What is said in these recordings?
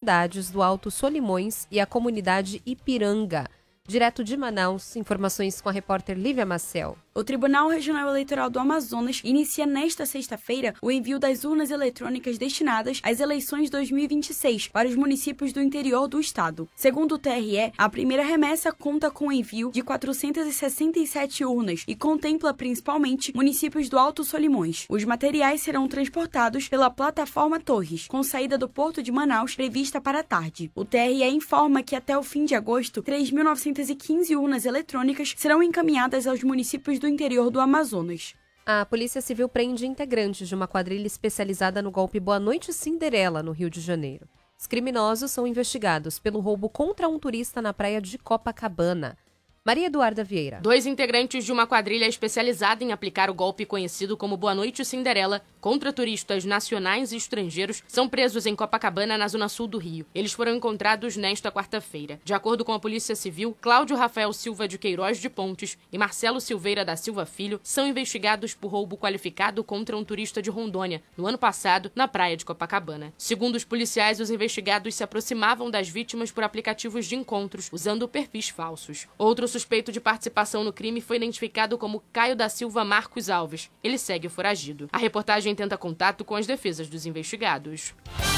comunidades do Alto Solimões e a comunidade Ipiranga. Direto de Manaus, informações com a repórter Lívia Maciel. O Tribunal Regional Eleitoral do Amazonas inicia nesta sexta-feira o envio das urnas eletrônicas destinadas às eleições 2026 para os municípios do interior do estado. Segundo o TRE, a primeira remessa conta com o envio de 467 urnas e contempla principalmente municípios do Alto Solimões. Os materiais serão transportados pela plataforma Torres, com saída do Porto de Manaus prevista para a tarde. O TRE informa que até o fim de agosto, 3.915 urnas eletrônicas serão encaminhadas aos municípios do interior do Amazonas. A Polícia Civil prende integrantes de uma quadrilha especializada no golpe Boa Noite Cinderela, no Rio de Janeiro. Os criminosos são investigados pelo roubo contra um turista na praia de Copacabana. Maria Eduarda Vieira. 2 integrantes de uma quadrilha especializada em aplicar o golpe conhecido como Boa Noite Cinderela contra turistas nacionais e estrangeiros são presos em Copacabana, na zona sul do Rio. Eles foram encontrados nesta quarta-feira. De acordo com a Polícia Civil, Cláudio Rafael Silva de Queiroz de Pontes e Marcelo Silveira da Silva Filho são investigados por roubo qualificado contra um turista de Rondônia, no ano passado, na praia de Copacabana. Segundo os policiais, os investigados se aproximavam das vítimas por aplicativos de encontros, usando perfis falsos. Outro suspeito de participação no crime foi identificado como Caio da Silva Marcos Alves. Ele segue foragido. A reportagem tenta contato com as defesas dos investigados.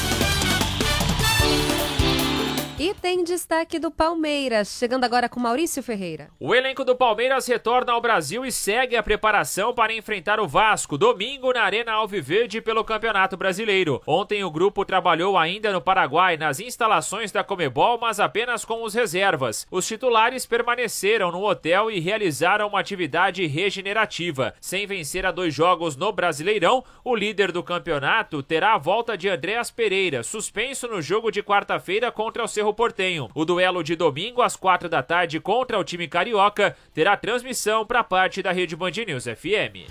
E tem destaque do Palmeiras, chegando agora com Maurício Ferreira. O elenco do Palmeiras retorna ao Brasil e segue a preparação para enfrentar o Vasco, domingo na Arena Alviverde pelo Campeonato Brasileiro. Ontem o grupo trabalhou ainda no Paraguai, nas instalações da Conmebol, mas apenas com os reservas. Os titulares permaneceram no hotel e realizaram uma atividade regenerativa. Sem vencer a 2 jogos no Brasileirão, o líder do campeonato terá a volta de Andréas Pereira, suspenso no jogo de quarta-feira contra o Cerro Porteño. O duelo de domingo às 4 da tarde contra o time carioca terá transmissão para parte da Rede Band News FM.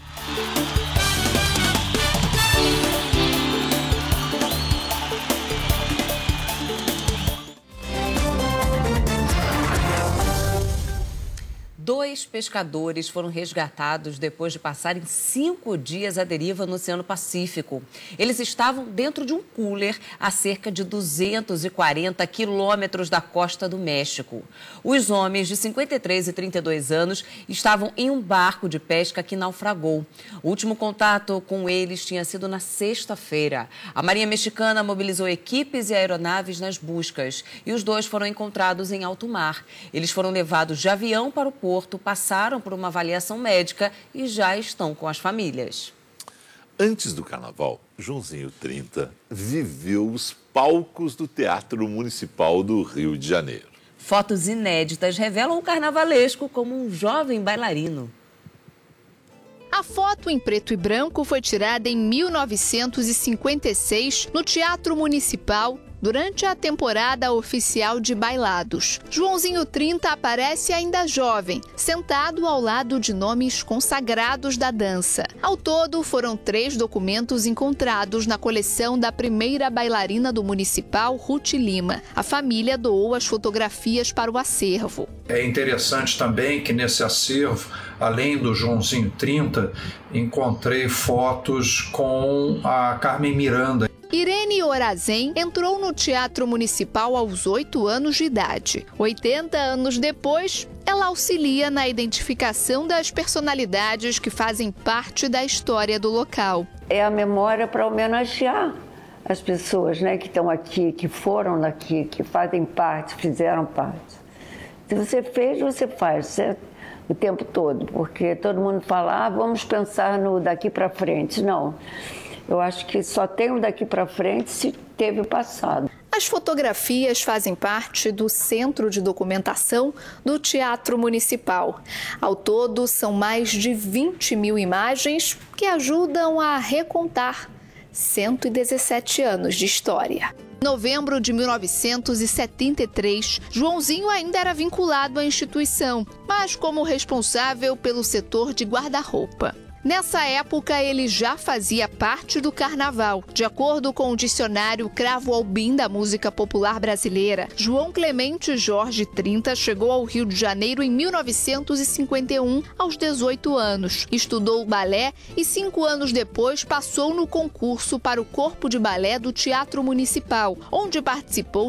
Dois pescadores foram resgatados depois de passarem 5 dias à deriva no Oceano Pacífico. Eles estavam dentro de um cooler a cerca de 240 quilômetros da costa do México. Os homens de 53 e 32 anos estavam em um barco de pesca que naufragou. O último contato com eles tinha sido na sexta-feira. A Marinha Mexicana mobilizou equipes e aeronaves nas buscas e os dois foram encontrados em alto mar. Eles foram levados de avião para o porto, passaram por uma avaliação médica e já estão com as famílias. Antes do carnaval, Joãozinho 30 viveu os palcos do Teatro Municipal do Rio de Janeiro. Fotos inéditas revelam o carnavalesco como um jovem bailarino. A foto em preto e branco foi tirada em 1956 no Teatro Municipal, durante a temporada oficial de bailados. Joãozinho 30 aparece ainda jovem, sentado ao lado de nomes consagrados da dança. Ao todo, foram 3 documentos encontrados na coleção da primeira bailarina do Municipal, Ruth Lima. A família doou as fotografias para o acervo. É interessante também que nesse acervo, além do Joãozinho 30, encontrei fotos com a Carmen Miranda. Irene Orazen entrou no Teatro Municipal aos 8 anos de idade. 80 anos depois, ela auxilia na identificação das personalidades que fazem parte da história do local. É a memória para homenagear as pessoas, né, que estão aqui, que foram daqui, que fazem parte, fizeram parte. Se você fez, você faz, certo? O tempo todo, porque todo mundo fala, vamos pensar no daqui para frente. Não. Eu acho que só tem o daqui para frente se teve o passado. As fotografias fazem parte do Centro de Documentação do Teatro Municipal. Ao todo, são mais de 20 mil imagens que ajudam a recontar 117 anos de história. Em novembro de 1973, Joãozinho ainda era vinculado à instituição, mas como responsável pelo setor de guarda-roupa. Nessa época, ele já fazia parte do carnaval. De acordo com o dicionário Cravo Albim da música popular brasileira, João Clemente Jorge 30 chegou ao Rio de Janeiro em 1951, aos 18 anos. Estudou balé e 5 anos depois passou no concurso para o Corpo de Balé do Teatro Municipal, onde participou